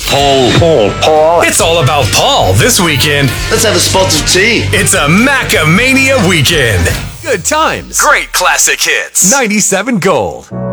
Paul. It's all about Paul this weekend. Let's have a spot of tea. It's a Macamania weekend. Good times. Great classic hits. 97 Gold.